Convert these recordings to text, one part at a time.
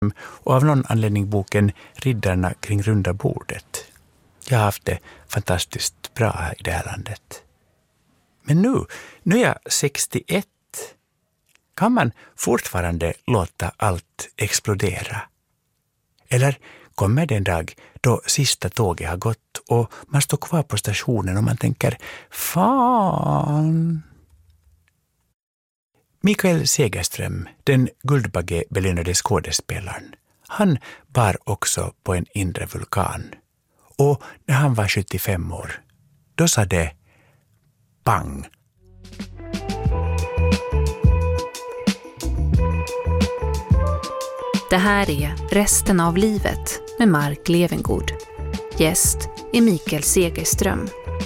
och av någon anledning boken Riddarna kring runda bordet. Jag har haft det fantastiskt bra här i det här landet. Men nu är jag 61. Kan man fortfarande låta allt explodera? Eller kommer det en dag då sista tåget har gått och man står kvar på stationen och man tänker, fan. Mikael Segerström, den Guldbaggebelönade skådespelaren, han bar också på en inre vulkan. Och när han var 75 år, då sa det pang. Det här är Resten av livet med Mark Levengood. Gäst är Mikael Segerström.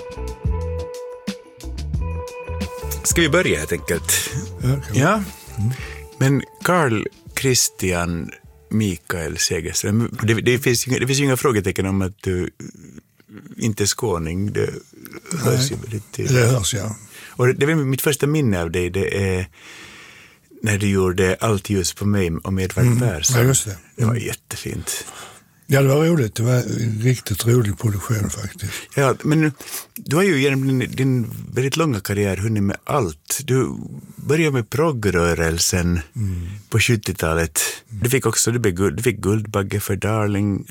Ska vi börja helt enkelt? Ja. Men Carl Christian Mikael Segerström, det finns ju inga frågetecken om att du inte är skåning. Det hörs ju väldigt tydligt. Det hörs, ja. Och det är mitt första minne av dig, det är när du gjorde Allt ljus på mig om Edvard Persson. Ja, just det. Det var jättefint. Ja, det var roligt. Det var en riktigt rolig produktion faktiskt. Ja, men du har ju genom din väldigt långa karriär hunnit med allt. Du började med proggrörelsen på 70-talet. Du fick Guldbagge för Darling.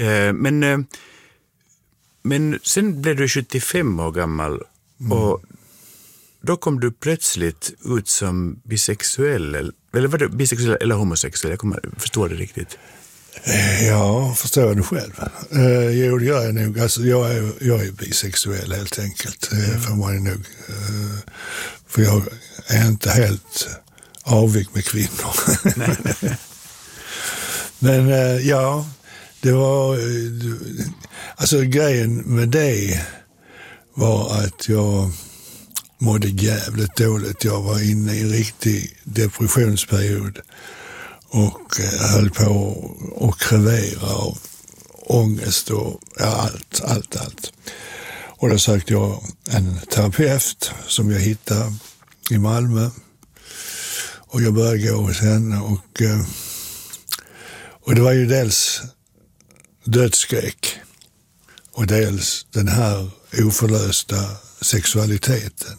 Men sen blev du 75 år gammal och då kom du plötsligt ut som bisexuell. Eller var du bisexuell eller homosexuell? Jag förstår det riktigt. Ja, förstår du själv. Jo, det gör jag nog. Alltså, jag är bisexuell helt enkelt. För man är nog. För jag är inte helt avvik med kvinnor. Nej. Men ja, det var... Alltså grejen med det var att jag mådde jävligt dåligt. Jag var inne i en riktig depressionsperiod. Och höll på att krevera av ångest och allt. Och då sökte jag en terapeut som jag hittade i Malmö. Och jag började gå hos henne och det var ju dels dödsskräck och dels den här oförlösta sexualiteten.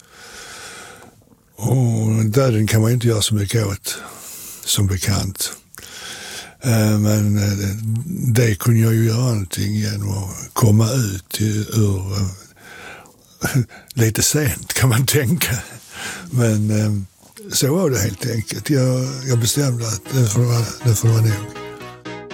Och döden kan man inte göra så mycket åt, som bekant. Men det kunde jag ju göra någonting genom att komma ut ur lite sent kan man tänka. Men så var det helt enkelt. Jag bestämde att det får vara nog.